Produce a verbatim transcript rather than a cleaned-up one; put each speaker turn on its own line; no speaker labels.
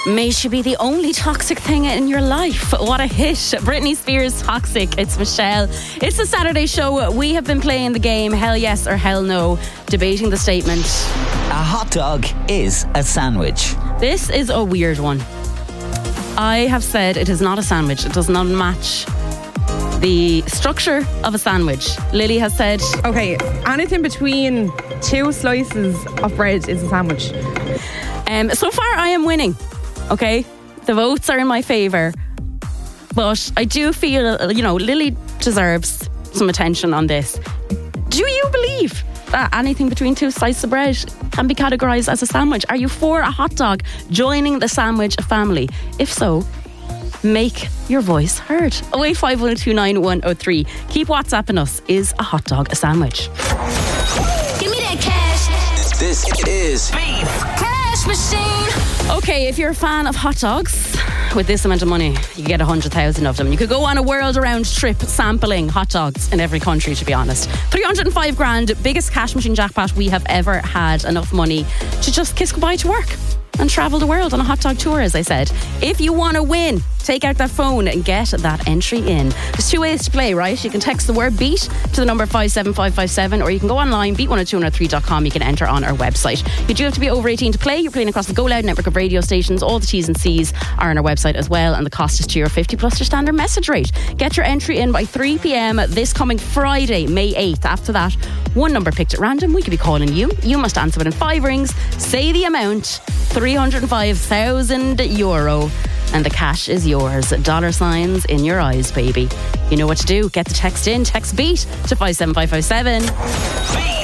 May she be the only toxic thing in your life. What a hit. Britney Spears, Toxic. It's Michelle. It's the Saturday show. We have been playing the game Hell Yes or Hell No, debating the statement.
A hot dog is a sandwich.
This is a weird one. I have said it is not a sandwich. It does not match the structure of a sandwich. Lily has said...
Okay, anything between two slices of bread is a sandwich.
Um, so far, I am winning. Okay? The votes are in my favour. But I do feel, you know, Lily deserves some attention on this. Do you believe that anything between two slices of bread can be categorised as a sandwich? Are you for a hot dog joining the sandwich family? If so, make your voice heard. oh eight five one two nine one oh three. Keep WhatsApping us. Is a hot dog a sandwich?
Give me that cash.
This is
Cash machine.
Okay, if you're a fan of hot dogs, with this amount of money, you could get one hundred thousand of them. You could go on a world-around trip sampling hot dogs in every country, to be honest. three hundred five grand, biggest cash machine jackpot we have ever had. Enough money to just kiss goodbye to work and travel the world on a hot dog tour, as I said. If you want to win, take out that phone and get that entry in. There's two ways to play, right? You can text the word BEAT to the number five seven five five seven, or you can go online, beat one oh two one oh three dot com. You can enter on our website. You do have to be over eighteen to play. You're playing across the Go Loud network of radio stations. All the T's and C's are on our website as well, and the cost is to your fifty plus your standard message rate. Get your entry in by three p.m. this coming Friday, May eighth. After that, one number picked at random. We could be calling you. You must answer within five rings. Say the amount. three hundred five thousand euro. And the cash is yours. Dollar signs in your eyes, baby. You know what to do. Get the text in. Text BEAT to five seven five five seven.